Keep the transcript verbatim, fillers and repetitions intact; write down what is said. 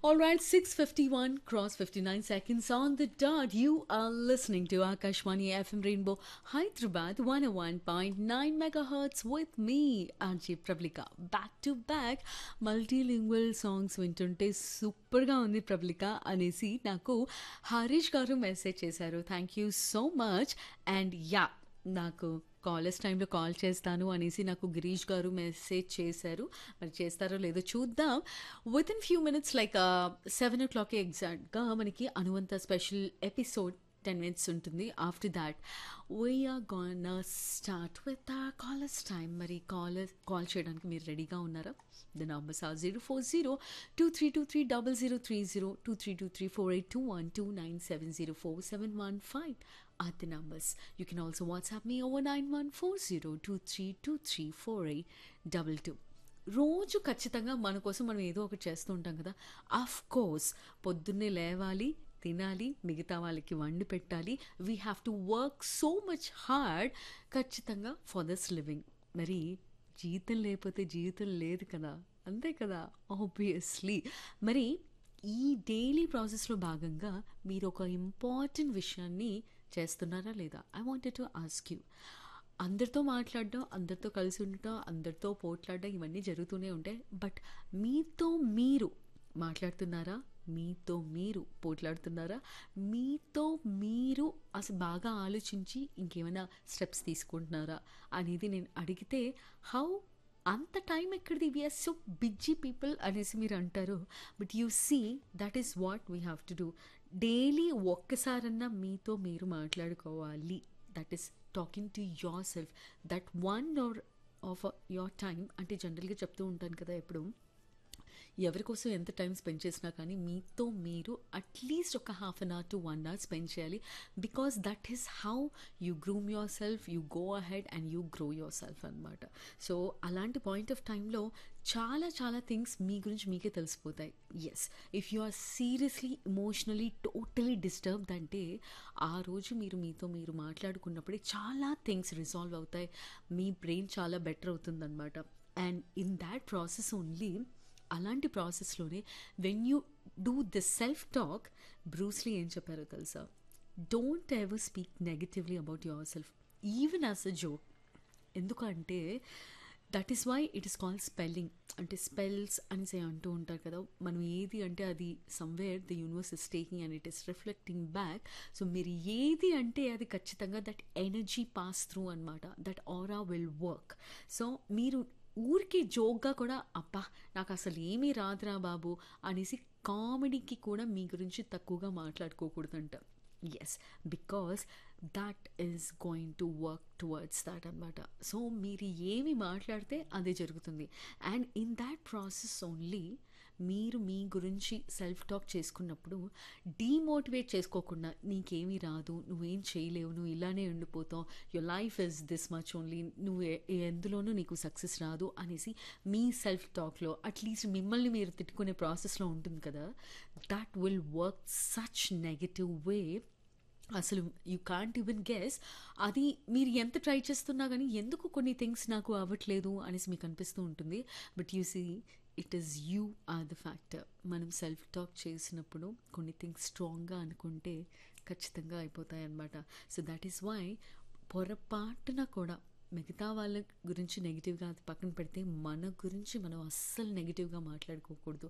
All right, six fifty-one, cross fifty-nine seconds on the dot. You are listening to Akashwani F M Rainbow Hyderabad one oh one point nine megahertz with me, R J Prablika. Back to back multilingual songs వింటుంటే సూపర్గా ఉంది ప్రబలిక అనేసి నాకు హరీష్ గారు message చేశారు. Thank you so much. And yeah నాకు college టైంలో call చేస్తాను అనేసి నాకు గిరీష్ గారు మెసేజ్ చేశారు. మరి చేస్తారో లేదో చూద్దాం. With in few minutes like seven oh clock ఎగ్జాక్ట్గా మనకి అనువంత స్పెషల్ ఎపిసోడ్ టెన్ మినిట్స్ ఉంటుంది. After that we are gonna start with callers time. మరి కాలర్ కాల్ చేయడానికి మీరు రెడీగా ఉన్నారా? The numbers are zero four zero two three two three double zero three zero two three two three four eight two one two nine seven zero four seven one five are the numbers. You can also WhatsApp me over nine one four zero two three two three four eight two two. రోజు ఖచ్చితంగా మన కోసం మనం ఏదో ఒకటి చేస్తూ ఉంటాం కదా. ఆఫ్ కోర్స్ పొద్దున్నే లేవాలి, తినాలి, మిగతా వాళ్ళకి వండి పెట్టాలి. We have to work so much hard ఖచ్చితంగా ఫర్ దిస్ లివింగ్. మరి జీతం లేకపోతే జీవితం లేదు కదా, అంతే కదా ఆబ్వియస్లీ. మరి ఈ డైలీ ప్రాసెస్లో భాగంగా మీరు ఒక ఇంపార్టెంట్ విషయాన్ని చేస్తున్నారా లేదా? I wanted to ask you. అందరితో మాట్లాడడం, అందరితో కలిసి ఉండటం, అందరితో పోట్లాడడం ఇవన్నీ జరుగుతూనే ఉంటాయి. బట్ మీతో మీరు మాట్లాడుతున్నారా? మీతో మీరు పోట్లాడుతున్నారా? మీతో మీరు అసలు బాగా ఆలోచించి ఇంకేమైనా స్టెప్స్ తీసుకుంటున్నారా అనేది నేను అడిగితే, హౌ అంత టైం ఎక్కడిది, వీఆర్ సో బిజీ పీపుల్ అనేసి మీరు అంటారు. But you see that is what we have to do. Daily ఒక్కసారన్నా మీతో మీరు మాట్లాడుకోవాలి. That is talking to your self. That one hour of your time. అంటే జనరల్గా చెప్తూ ఉంటాను కదా, ఎప్పుడు ఎవరి కోసం ఎంత టైం స్పెండ్ చేసినా కానీ మీతో మీరు అట్లీస్ట్ ఒక half an hour to one hour spend చేయాలి. Because that is how you groom your self, you go ahead and you grow your self అనమాట. సో అలాంటి పాయింట్ ఆఫ్ టైంలో చాలా చాలా థింగ్స్ మీ గురించి మీకే తెలిసిపోతాయి. Yes, if you are seriously emotionally totally disturbed అంటే ఆ రోజు మీరు మీతో మీరు మాట్లాడుకున్నప్పుడే చాలా థింగ్స్ రిజాల్వ్ అవుతాయి. మీ బ్రెయిన్ చాలా బెటర్ అవుతుందన్నమాట. And in that process only, అలాంటి ప్రాసెస్లోనే when you do the self talk, Bruce Lee ఏం చెప్పారో తెలుసా? Don't ever speak negatively about your self even as a joke. ఎందుకంటే that is why it is called spelling. అంటే spells అనేసి అంటూ ఉంటారు కదా. మనం ఏది అంటే అది somewhere the universe is taking and it is reflecting back. So మీరు ఏది అంటే అది ఖచ్చితంగా దట్ ఎనర్జీ పాస్ త్రూ అనమాట. That aura will work. So మీరు ఊరికి జోక్గా కూడా అబ్బా నాకు అసలు ఏమీ రాదురా బాబు అనేసి కామెడీకి కూడా మీ గురించి తక్కువగా మాట్లాడుకోకూడదంట. Yes, because that is going to work towards that అనమాట. సో మీరు ఏమి మాట్లాడితే అదే జరుగుతుంది. And in that process only మీరు మీ గురించి సెల్ఫ్ టాక్ చేసుకున్నప్పుడు డీమోటివేట్ చేసుకోకుండా నీకేమీ రాదు, నువ్వేం చేయలేవు, నువ్వు ఇలానే ఉండిపోతావు, your life is this much only, నువ్వు ఎందులోనూ నీకు సక్సెస్ రాదు అనేసి మీ సెల్ఫ్ టాక్లో అట్లీస్ట్ మిమ్మల్ని మీరు తిట్టుకునే ప్రాసెస్లో ఉంటుంది కదా, that will work such negative వే. అసలు యూ కాంట్ ఈవెన్ గెస్. అది మీరు ఎంత ట్రై చేస్తున్నా కానీ ఎందుకు కొన్ని థింగ్స్ నాకు అవ్వట్లేదు అనేసి మీకు అనిపిస్తూ ఉంటుంది. But you see, it is you are the factor. మనం సెల్ఫ్ టాక్ చేసినప్పుడు కొన్ని థింగ్స్ స్ట్రాంగ్గా అనుకుంటే ఖచ్చితంగా అయిపోతాయి అన్నమాట. సో దట్ ఈస్ వై పొరపాటున కూడా మిగతా వాళ్ళ గురించి నెగిటివ్గా అది పక్కన పెడితే మన గురించి మనం అస్సలు నెగిటివ్గా మాట్లాడుకోకూడదు.